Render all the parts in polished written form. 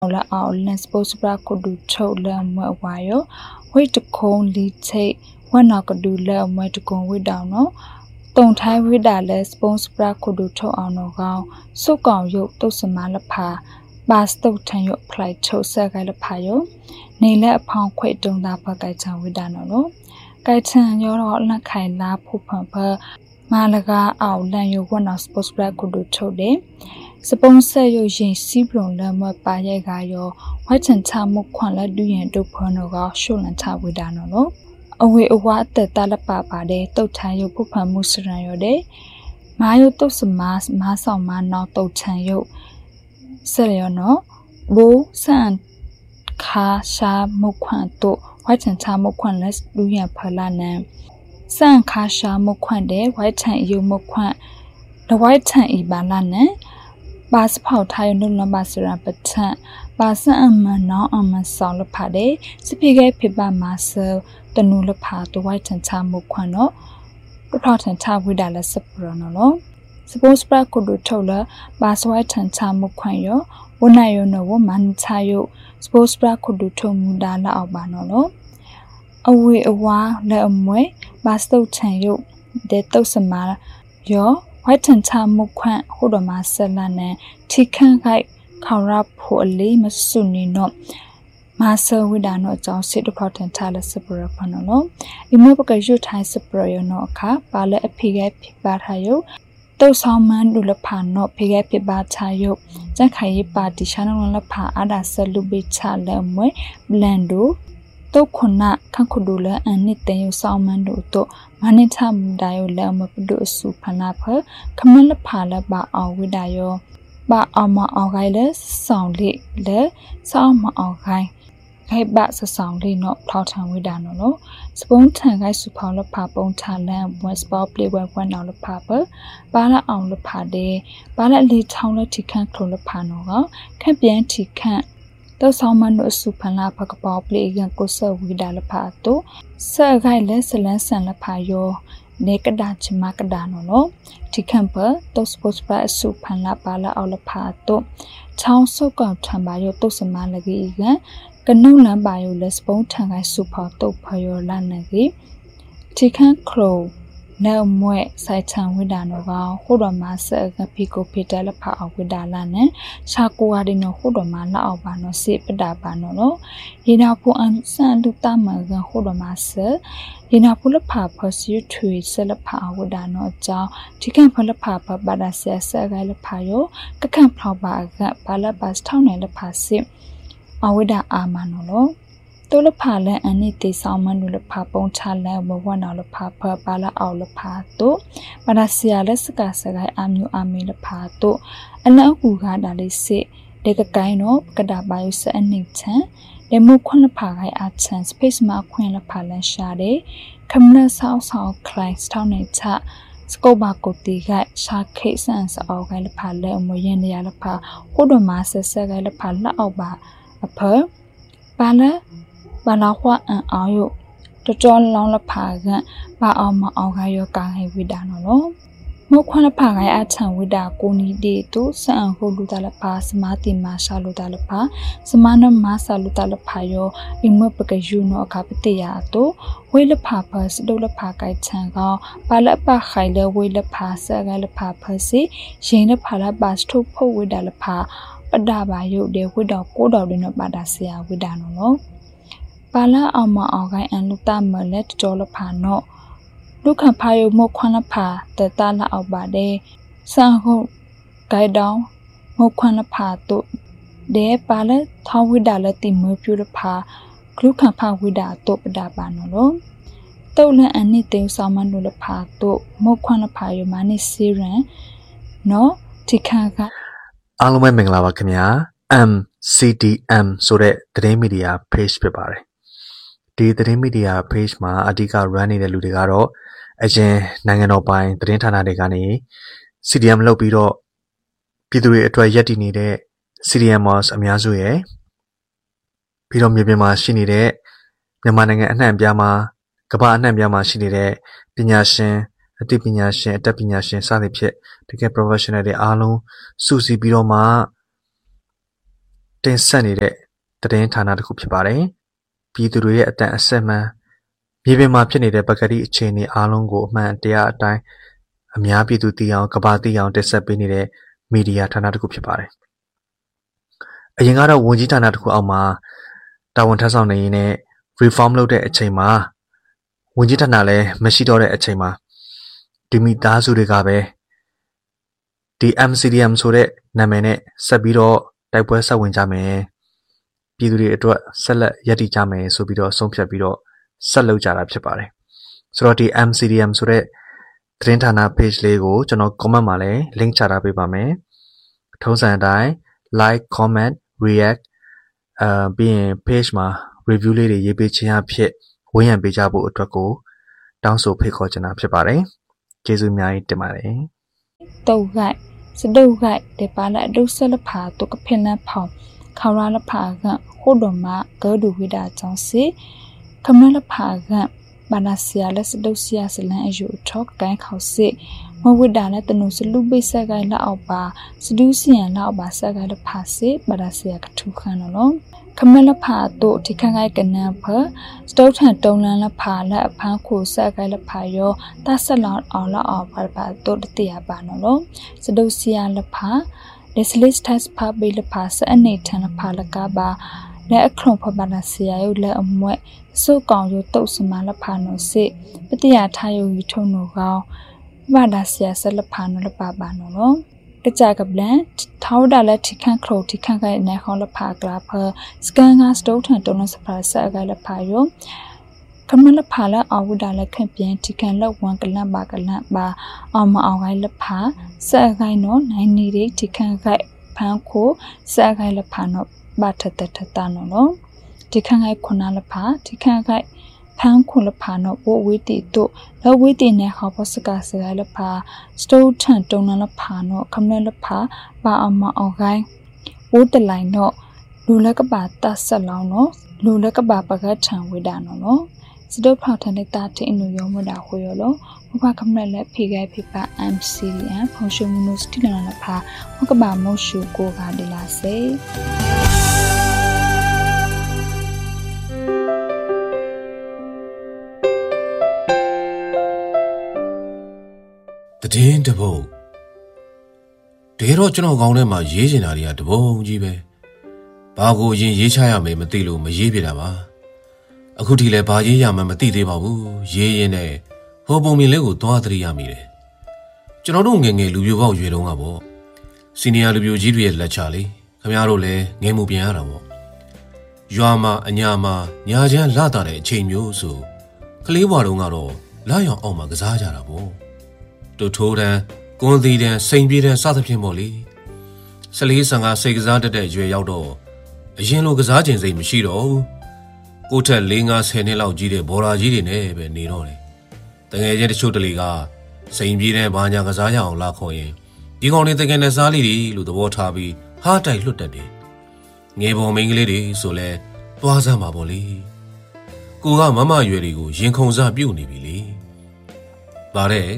la ao len sports bra ko du chou la mo wa yo wei to khong li chei wa na ko du la mo to kong wei daw no tong thai wei da le sports bra ko du chou aw no gaw su kaw yo to sama la pha ba sto than yo phlai chou sa ga la pha yo nei la phang khwei tong da pha kai chan wei da no no kai chan yo ro la khai la phu phan pha ma la ga aw lan yo wa na sports bra ko du chou deสปอนเซอร์อยู่ยิงซีบลงแล้วมาปายกายอวัฉันชามุขวัญและดูยันดูพอนก็ช่วยลันชาวิดานเนาะเอาไว้เอาว่าแต่ตาละป่าป่าเดตุทายอยู่ผู้พันมุสลิมอยู่เดมาอยู่ตุสมาสองมานอตุชันอยู่เสียเนาะบูสันคาชามุขวัญตุวัฉันชามุขวัญและดูยันพลานันสันคาชามุขวัญเดวัฉันอยู่มุขวัญและวัฉันอีบาลานันบาสเผาไทยนุ่นลำบาสระปัจจันบาสอัมมันน้องอัมมันสองลพาเดสพิเกพิบามาเซลตนูลพาตัวไว้ฉันชามุขวัญเนาะก็พอฉันชาวิดาและสปรเนาะสปอสปรากุดูเท่าละบาสไว้ฉันชามุขวัญโยวันไหนโยนว่ามันชายโยสปอสปรากุดูเท่ามุดาละเอาบานเนาะเอาไว้เอาว่าและเอาไว้บาสตัวฉันโยเดตัวสมาโยไว้ฉันชามุขวัญหูดมาเซลานันที่ข้างไก่ข่าวรับผู้อลีมาสุนีโนมาเซวิดานอจอสิทธิ์พอทันชาและสปรพนโนอิโมปกยุทายสปรยโนค่ะปาเลอภิเกพิบาทายุตัวสองมันดุลพานโนภิเกพิบาทายุจะขายปาติชานนลพาอาดาสลุบิชาเลมวยบลันดูตัวคนน่ะข้างคุดูแลอันนี้แต่อยู่สองมันดูตัวมันนี่ทำได้อยู่แล้วมาดูสุพนาเพอคำนั้นละพาละบาเอาวิดายบาเอามาเอาไงเลยสองลิเลยสองมาเอาไงไงบาสองลิเนาะพอทางวิดานเนาะสปอนทางไงสุพาละพาปงชาแลมวยสปอร์ตเพลย์วันเอาละพาเพอบาละเอาละพาเดบาละลีท้องละที่ข้างโคลละพาเนาะแค่เปลี่ยนที่ข้างตัวสองมันดูสุพนาพากระเป๋าเปลี่ยนกุศลวิดาละพาตัวเสื้อไงเลยสลันสันละพาโยเนกระดาษชิมากระดานเนาะที่คัมเปอร์ตัวสปอร์ตบาสุพันละปาละเอาละพาตัวชาวสุกกับทำบายตัวสมาลกีกันกันนุ่งลำบายเลสปองทางไอสุพอตัวพยอลันนกีที่คันโครเนื้อมวยใส่ทางวิดานว่าหูดมาเสือกับพิโกพิเตละพาเอาวิดาลันเนี่ยชากัวดินหูดมาละเอาบานอสิปดาบานเนาะยีนาผู้อันสันตุตามากันหูดมาเสือยีนาผู้ละพาพอสิยุถุยเสละพาเอาวิดานอเจ้าที่กันพละพาพบาดาเสียเสือไกละพาโยก็กันพลาวบากันบาละบาสเท่าไหนละพาสิเอาวิดาอามาเนาะตัวละพาและอันนี้ตีสองมันดูละพาปงชาแล้วมาวันเอาละพาเพอปาละเอาละพาตัวปาราเซียและสกัดสกายอามิวอามีละพาตัวอันนั้นกูกาดาลิเซเด็กไก่เนาะกระดาษบายุสอันนี้ฉันเดมุควันละพาไก่อาชันสเปซมาควันละพาลันชาเดคำนั้นสาวคลายสเท่าในชะสกบากตีไก่ชาเคสันสเอาไก่ละพาแล้วมวยเนียละพาหูดมาเสสไก่ละพาละเอาบาเพอบาละบาลาว่าอันเอาอยู่จะจอนลองละพากันบาเอามาเอาไงยกางให้วิดานเนาะเมื่อควันละพาไงอาชังวิดากูนี้ดีตุสังหูลุตาละพาสมาติมาชาลุตาละพาสมานมาสาลุตาละพาโยอิมเมื่อปกยูโนคาปิเตียตุเวลพาเพสดูละพาไกชังก็บาละปาไข่เลเวลพาสไงละพาเพสิเชนละพาละบาสทุกพวิดาละพาปดาบายุเดวิดากูดาวดินบาดาเสียวิดานเนาะปาละเอามาเอาไงอันลูกตาเมล็ดจอละพาเนาะลูกขับพายุโมควันละพาแต่ตาละเอาบาเดสร้างหูไกดาวโมควันละพาตุเดปาละท้าววิดาละติมือพิวละพาลูกขับพาวิดาตุปดาบานเนาะตัวละอันนี้เตียวสามันดูละพาตุโมควันละพายุมานิซีรันเนาะที่ข้างกันအားလုံးပဲမင်္ဂလာပါခင်ဗျာ MCDM ဆိုတဲ့သတင်းမီဒီယာ page ဖြစ်ပါတယ်ဒီသတင်းမီဒီယာ page မှာအဓိက run နေတဲ့လူတွေကတော့အရင်နိုင်ငံတော်ပိုင်သတင်းဌာနတွေကနေ CDM လုပ်ပြီးတော့ပြည်သူတွေအတွက်ရည်တည်နေတဲ့ CDMers အများစုရဲ့ပြီးတော့မြေပြင်မှာရှိနေတဲ့မြန်မာနိုင်ငံအနှံ့အပြားမှာကမ္ဘာအနှံ့အပြားမှာရှိနေတဲ့ပညာရှင်အသိပညာရှင်အတတ်ပညာရှင်စသဖြင့်တကယ် professional တွေအားလုံးစုစည်းပြီးတော့မှတင်ဆက်နေတဲ့သတင်းဌာနတစ်ခုဖြစ်ပါတယ်။ပြည်သူတွေရဲ့အတန်အဆက်မှန်မြေပြင်မှာဖြစ်နေတဲ့ပကတိအခြေအနေအားလုံးကိုအမှန်တရားအတိုင်းအများပြည်သူသိအောင်ကမ္ဘာသိအောင်တင်ဆက်ပေးနေတဲ့မီဒီယာဌာနတစ်ခုဖြစ်ပါတယ်။အရင်ကတော့ဝန်ကြီးဌာနတစ်ခုအောက်မှာတာဝန်ထမ်းဆောင်နေရင်းနဲ့ reform လုပ်တဲ့အချိန်မှာဝန်ကြီးဌာနလည်းမရှိတော့တဲ့အချိန်မှာဒီမိသားစုတွေကပဲဒီ MCDM ဆိုတဲ့နာမည်နဲ့ဆက်ပြီးတော့တိုက်ပွဲဆက်ဝင်ကြမယ်ပြည်သူတွေအတွက်ဆက်လက်ရည်တည်ကြမယ်ဆိုပြီးတော့ဆုံးဖြတ်ပြီးတော့ဆက်လုပ်ကြတာဖြစ်ပါတယ်ဆိုတော့ဒီ MCDM ဆိုတဲ့သတင်းဌာန page လေးကိုကျွန်တော် comment မှာလည်း link ချထားပေးပါမယ်ထုံးစံအတိုင်း like comment react ပြီးရင် page မှာ review လေးတွေရေးပေးခြင်းအဖြစ်ဝန်းရံပေးကြဖို့အတွက်ကိုတောင်းဆိုဖိတ်ခေါ်ချင်တာဖြစ်ပါတယ်ကျေးဇူးအများကြီးတင်ပါတယ်တုတ်ခိုက်စတုတ်ခိုက်တေပါလာဒုဆလဖာတုကဖိနဖောင်ခါရလဖာကဟိုဒမဂဒူဝိဒါချောင်းစီခမလဖာကဘာနာစီယာလက်စတုစီယာစလန်အယူထောက်ကိုင်းခေါစီမဝိဒါနဲ့တနုစလူပိဆက်ကိုင်းလက်အောက်ပါစဒူစီယန်လက်အောက်ပါဆက်ကိုင်းလက်ဖာစီဘာနာစီယာကထုခန်နော်ခမလဖာတို့ထိခန့်ကိုက်ကနန်ဖစတုတ်ထန်တုံလန်လဖာလက်အဖန်းခိုဆက်ကိုင်းလက်ဖာရောတဆက်လောင်အောင်လောက်အောင်ပါတို့တတိယပါနော်စတုစီယာလက်ဖာLeslie Stas ဖာဘေးလက်ဖာစအနေထန်လက်ဖာလကပါလက်အခရုံဖဘာနာစီယာရုလက်အမွဲ့စုကောင်ရုတုတ်စမလက်ဖာနိုစစ်ပတိယထားယုံထုံနိုကောင်းဘာနာစီယာဆက်လက်ဖာနိုလက်ပါပါနော်တကြကပလန်ထောက်ဒါလက်ထိခန့်ခရိုထိခန့်ကိုက်နေခေါလက်ဖာကလာဖစကန်ငါစတုတ်ထန်တုံးစဖာဆက်ကိုက်လက်ဖာယုံခမလက်ဖာလက်အဝဒါလက်ခန့်ပြန်ထိခန့်လက်ဝန်ကလန့်ပါကလန့်ပါအောင်မအောင်ကိုက်လက်ဖာဆက်ကိုက်နော်နိုင်နေတိထိခန့်ကိုက်ဖန်းခိုဆက်ကိုက်လက်ဖာနော်ဘာထတထတနော်ထိခန့်ကိုက်ခုနလက်ဖာထိခန့်ကိုက်ဖန်းခုလက်ဖာနော်ပိုဝေးတီတို့လက်ဝေးတီနဲ့ဟောပစကစကိုက်လက်ဖာစတုတ်ထန်တုံးလက်ဖာနော်ခမလက်ဖာပါအောင်မအောင်ကိုက်ဝိုးတလိုင်နော်လူလက်ကပါတဆက်လောင်းနော်လူလက်ကပါပကထံဝိဒါနော်စတုတ်ဖောက်ထန်တဲ့တာတင်အနုရောမတာဟွေရောလို့ဘဘခမလက်ဖိခဲဖိပါ MCDM ဖုန်ရှုံမနုစတိလနဖာဟကဘာမောရှုကိုကဒီလာစေတည်င်းတပုတ်တကယ်တော့ကျွန်တော်ကောင်းထဲမှာရေးချင်တာတွေကတပုံကြီးပဲဘာကိုအရင်ရေးချရမယ်မသိလို့မရေးပြတာပါအခုထိလည်းဘာရေးရမှမသိသေးပါဘူးရေးရင်နဲ့ဟိုပုံမြင်လေးကိုသွားသတိရမိတယ်ကျွန်တော်တို့ငယ်ငယ်လူပြိုပေါက်ရွယ်တုန်းကပေါ့စီနီယာလူပြိုကြီးတွေရဲ့လက်ချလေးခင်ဗျားတို့လည်းငယ်မှုပြန်ရတာပေါ့ရွာမှာအညာမှာညာချမ်းလာတာတဲ့အချိန်မျိုးဆိုကလေးဘွားတုန်းကတော့လာရောင်အောင်မှာကစားကြတာပေါ့တို့ထိုးတန်းကွန်သီတန်းစိန်ပြေးတန်းစသဖြင့်ပေါ့လေ14-15စိတ်ကစားတတ်တဲ့ရွယ်ရောက်တော့အရင်လိုကစားခြင်းစိတ်မရှိတော့ဘူးကိုထက်4-5-10နှစ်လောက်ကြီးတဲ့ဘော်လာကြီးတွေနဲ့ပဲနေတော့တယ်တငယ်ချင်းတချို့တလေကစိန်ပြေးတန်းဘာညာကစားရအောင်လာခေါ်ရင်ဒီကောင်တွေတကယ်နဲ့စားလိတွေလို့သဘောထားပြီးဟားတိုက်လွတ်တတ်တယ်ငယ်ပေါ်မိန်းကလေးတွေဆိုလဲသွားစမ်းပါပေါ့လေကိုကမမရွယ်တွေကိုရင်ခုန်စားပြုတ်နေပြီလေဗါတဲ့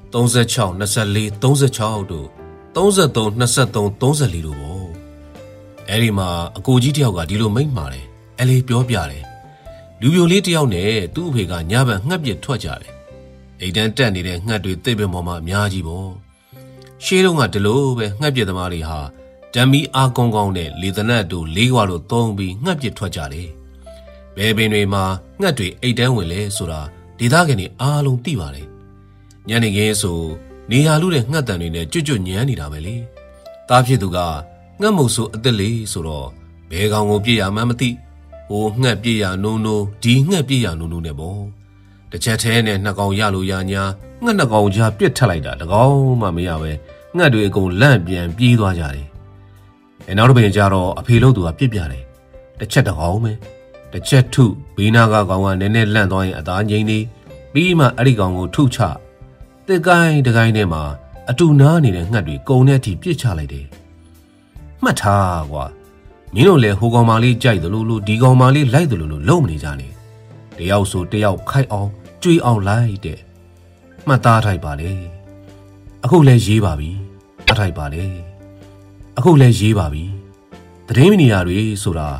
36 24 36တို့33 23 34တို့ပေါ့အဲ့ဒီမှာအကိုကြီးတယောက်ကဒီလိုမိန့်ပါတယ်အဲ့လေးပြောပြတယ်လူပြိုလေးတယောက်နဲ့သူ့အဖေကညဘက်ငှက်ပြစ်ထွက်ကြတယ်အိမ်တန်းတက်နေတဲ့ငှက်တွေသိပ်ပင်ပေါ်မှာအများကြီးပေါ့ရှေးတုန်းကဒီလိုပဲငှက်ပြစ်သမားတွေဟာဓာမီအားကောင်းကောင်းနဲ့လေသနတ်တို့လေးခွာတို့သုံးပြီးငှက်ပြစ်ထွက်ကြတယ်ဘယ်ပင်တွေမှာငှက်တွေအိမ်တန်းဝင်လဲဆိုတာဒေသခံတွေအားလုံးသိပါတယ်ညနေခင်းဆိုနေရာလူတဲ့ငှက်တန်တွေနဲ့ကျွတ်ကျွတ်ညမ်းနေတာပဲလေတားဖြစ်သူကငှက်မုတ်ဆိုအသက်လေးဆိုတော့ဘယ်ကောင်ကိုပြည့်ရမှန်းမသိဟိုငှက်ပြည့်ရနိုးနိုးဒီငှက်ပြည့်ရနိုးနိုးနဲ့ပေါ့တစ်ချက်သေးနဲ့နှစ်ကောင်ရလို့ရညာငှက်နှစ်ကောင်ကြားပြစ်ထက်လိုက်တာတကောင်မှမရပဲငှက်တွေအကုန်လန့်ပြန်ပြေးသွားကြတယ်နောက်တစ်ပင်ကျတော့အဖေလုံးသူကပြစ်ပြတယ်တစ်ချက်တကောင်ပဲတစ်ချက်ထုဘေးနာကကောင်ကနည်းနည်းလန့်သွားရင်အသားငိမ့်နေပြီးမှအဲ့ဒီကောင်ကိုထုချတစ်ကိုင်းတစ်ကိုင်းထဲမှာအတူနားနေတဲ့ငှက်တွေကုံတဲ့အထိပြစ်ချလိုက်တယ်မှတ်ထားကွာမင်းတို့လည်းဟိုကောင်မလေးကြိုက်သလိုလိုဒီကောင်မလေးလိုက်သလိုလိုလုံးမနေကြနဲ့တယောက်ဆိုတယောက်ခိုက်အောင်ကြွေးအောင်လိုက်တဲ့မှတ်သားထိုက်ပါလေအခုလည်းရေးပါပြီထားထိုက်ပါလေအခုလည်းရေးပါပြီသတင်းမီဒီယာတွေဆိုတာ